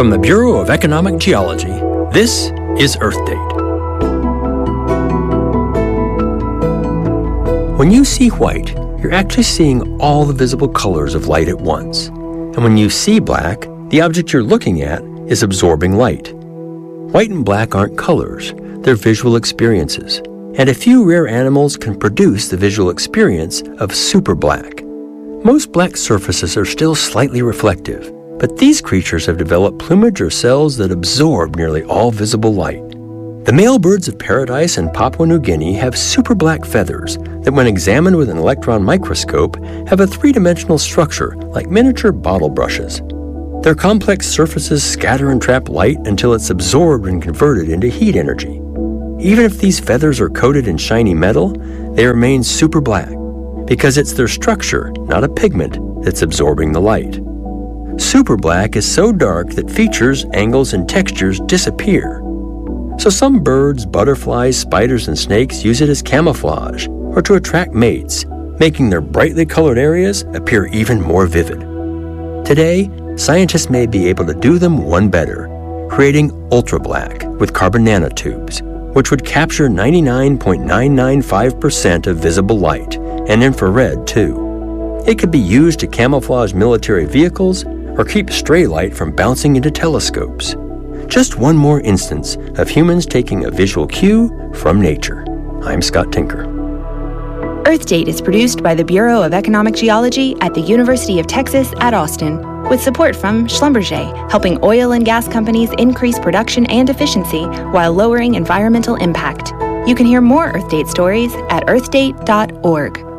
From the Bureau of Economic Geology, this is Earth Date. When you see white, you're actually seeing all the visible colors of light at once. And when you see black, the object you're looking at is absorbing light. White and black aren't colors, they're visual experiences. And a few rare animals can produce the visual experience of super black. Most black surfaces are still slightly reflective, but these creatures have developed plumage or cells that absorb nearly all visible light. The male birds of paradise in Papua New Guinea have super black feathers that, when examined with an electron microscope, have a three-dimensional structure like miniature bottle brushes. Their complex surfaces scatter and trap light until it's absorbed and converted into heat energy. Even if these feathers are coated in shiny metal, they remain super black because it's their structure, not a pigment, that's absorbing the light. Super black is so dark that features, angles, and textures disappear. So some birds, butterflies, spiders, and snakes use it as camouflage or to attract mates, making their brightly colored areas appear even more vivid. Today, scientists may be able to do them one better, creating ultra-black with carbon nanotubes, which would capture 99.995% of visible light, and infrared too. It could be used to camouflage military vehicles or keep stray light from bouncing into telescopes. Just one more instance of humans taking a visual cue from nature. I'm Scott Tinker. Earth Date is produced by the Bureau of Economic Geology at the University of Texas at Austin, with support from Schlumberger, helping oil and gas companies increase production and efficiency while lowering environmental impact. You can hear more Earth Date stories at earthdate.org.